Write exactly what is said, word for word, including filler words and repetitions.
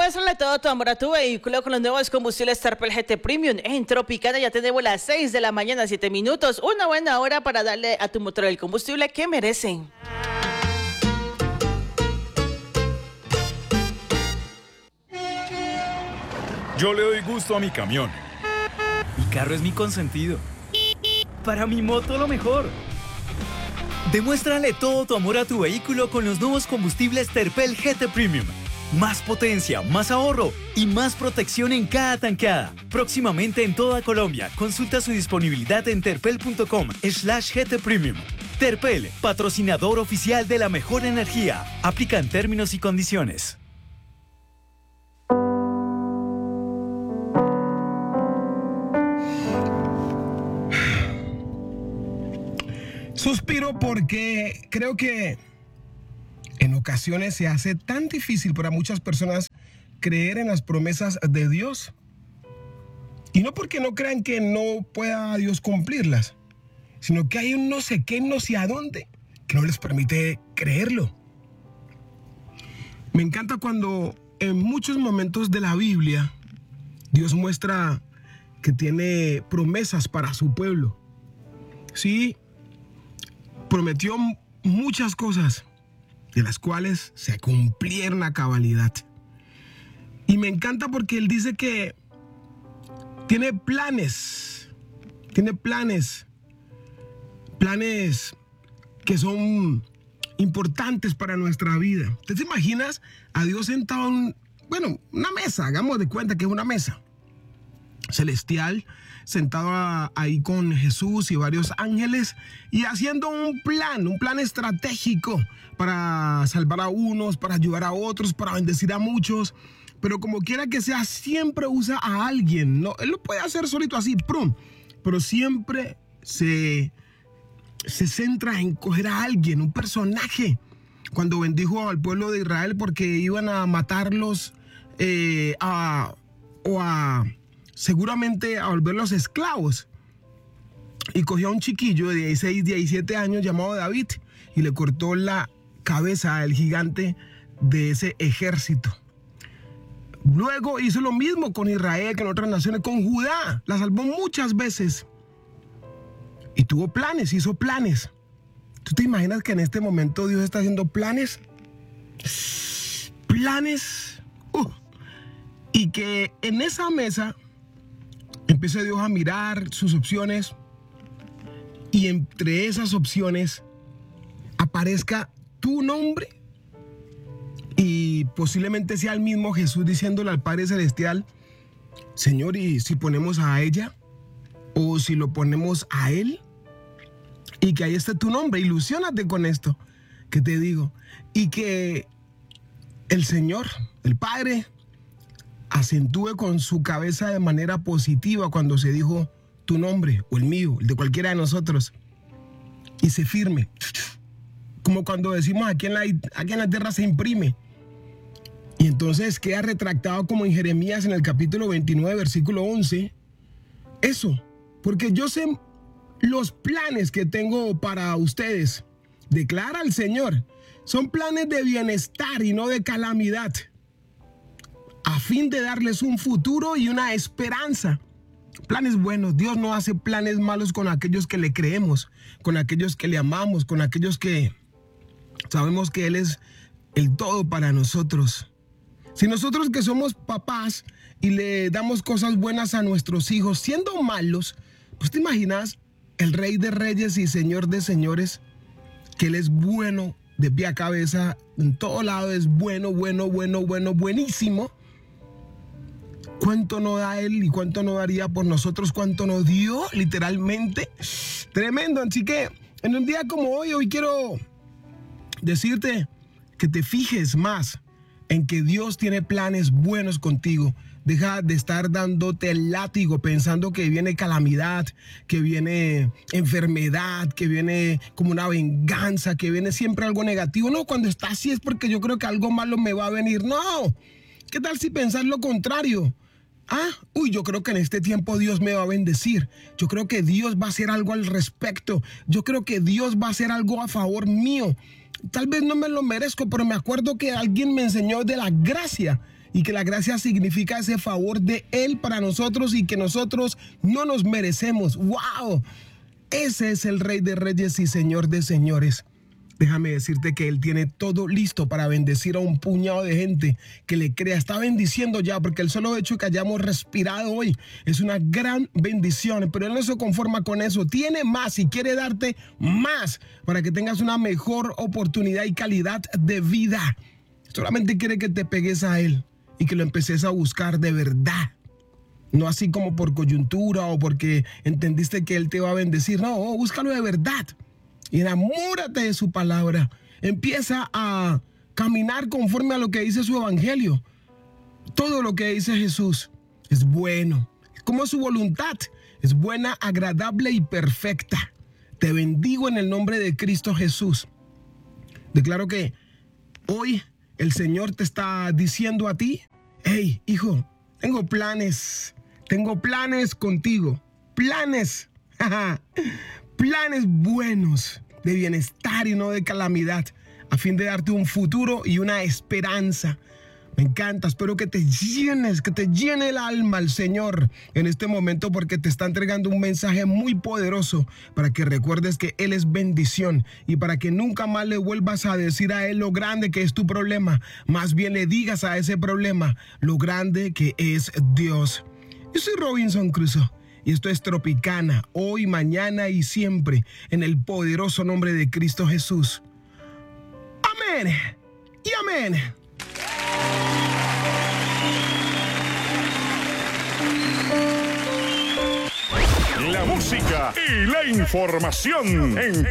Demuéstrale todo tu amor a tu vehículo con los nuevos combustibles Terpel G T Premium. En Tropicana ya tenemos las seis de la mañana, siete minutos. Una buena hora para darle a tu motor el combustible que merece. Yo le doy gusto a mi camión. Mi carro es mi consentido. Para mi moto lo mejor. Demuéstrale todo tu amor a tu vehículo con los nuevos combustibles Terpel G T Premium. Más potencia, más ahorro y más protección en cada tanqueada. Próximamente en toda Colombia. Consulta su disponibilidad en terpel.com slash GT Premium. Terpel, patrocinador oficial de la mejor energía. Aplican términos y condiciones. Suspiro porque creo que en ocasiones se hace tan difícil para muchas personas creer en las promesas de Dios. Y no porque no crean que no pueda Dios cumplirlas, sino que hay un no sé qué, no sé a dónde, que no les permite creerlo. Me encanta cuando en muchos momentos de la Biblia Dios muestra que tiene promesas para su pueblo. Sí, prometió muchas cosas, de las cuales se cumplieron a cabalidad. Y me encanta porque él dice que tiene planes, tiene planes, planes que son importantes para nuestra vida. ¿Te imaginas a Dios sentado en, bueno, una mesa, hagamos de cuenta que es una mesa celestial, sentado a, ahí con Jesús y varios ángeles y haciendo un plan, un plan estratégico para salvar a unos, para ayudar a otros, para bendecir a muchos? Pero como quiera que sea, siempre usa a alguien, ¿no? Él lo puede hacer solito así, ¡prum! Pero siempre se, se centra en coger a alguien, un personaje. Cuando bendijo al pueblo de Israel porque iban a matarlos eh, a, o a... seguramente a volverlos esclavos, y cogió a un chiquillo de dieciséis, diecisiete años llamado David y le cortó la cabeza al gigante de ese ejército. Luego hizo lo mismo con Israel, con otras naciones, con Judá, la salvó muchas veces y tuvo planes, hizo planes. ¿Tú te imaginas que en este momento Dios está haciendo planes? Planes uh, y que en esa mesa empieza Dios a mirar sus opciones y entre esas opciones aparezca tu nombre y posiblemente sea el mismo Jesús diciéndole al Padre Celestial: Señor, ¿y si ponemos a ella? ¿O si lo ponemos a él? Y que ahí esté tu nombre. Ilusiónate con esto que te digo. Y que el Señor, el Padre, acentúe con su cabeza de manera positiva cuando se dijo tu nombre o el mío, el de cualquiera de nosotros, y se firme, como cuando decimos aquí en la, aquí en la tierra se imprime, y entonces queda retractado como en Jeremías en el capítulo veintinueve, versículo once. Eso, porque yo sé los planes que tengo para ustedes, declara el Señor, son planes de bienestar y no de calamidad, a fin de darles un futuro y una esperanza. Planes buenos. Dios no hace planes malos con aquellos que le creemos, con aquellos que le amamos, con aquellos que sabemos que Él es el todo para nosotros. Si nosotros que somos papás y le damos cosas buenas a nuestros hijos, siendo malos, pues te imaginas el Rey de Reyes y Señor de Señores, que Él es bueno de pie a cabeza, en todo lado es bueno, bueno, bueno, bueno, buenísimo. ¿Cuánto no da Él y cuánto no daría por nosotros? ¿Cuánto nos dio literalmente? Tremendo. Así que en un día como hoy, hoy quiero decirte que te fijes más en que Dios tiene planes buenos contigo. Deja de estar dándote el látigo pensando que viene calamidad, que viene enfermedad, que viene como una venganza, que viene siempre algo negativo. No, cuando está así es porque yo creo que algo malo me va a venir. No, ¿qué tal si pensás lo contrario? Ah, uy, yo creo que en este tiempo Dios me va a bendecir. Yo creo que Dios va a hacer algo al respecto. Yo creo que Dios va a hacer algo a favor mío. Tal vez no me lo merezco, pero me acuerdo que alguien me enseñó de la gracia y que la gracia significa ese favor de Él para nosotros y que nosotros no nos merecemos. ¡Wow! Ese es el Rey de Reyes y Señor de Señores. Déjame decirte que Él tiene todo listo para bendecir a un puñado de gente que le crea. Está bendiciendo ya, porque el solo hecho de que hayamos respirado hoy es una gran bendición. Pero Él no se conforma con eso. Tiene más y quiere darte más para que tengas una mejor oportunidad y calidad de vida. Solamente quiere que te pegues a Él y que lo empeces a buscar de verdad. No así como por coyuntura o porque entendiste que Él te va a bendecir. No, búscalo de verdad. Y enamórate de su palabra. Empieza a caminar conforme a lo que dice su evangelio. Todo lo que dice Jesús es bueno. Es como su voluntad. Es buena, agradable y perfecta. Te bendigo en el nombre de Cristo Jesús. Declaro que hoy el Señor te está diciendo a ti: hey, hijo, tengo planes. Tengo planes contigo. Planes. Planes buenos, de bienestar y no de calamidad, a fin de darte un futuro y una esperanza. Me encanta, espero que te llenes, que te llene el alma al Señor en este momento, porque te está entregando un mensaje muy poderoso para que recuerdes que Él es bendición y para que nunca más le vuelvas a decir a Él lo grande que es tu problema. Más bien le digas a ese problema lo grande que es Dios. Yo soy Robinson Crusoe. Y esto es Tropicana, hoy, mañana y siempre, en el poderoso nombre de Cristo Jesús. Amén y amén. La música y la información en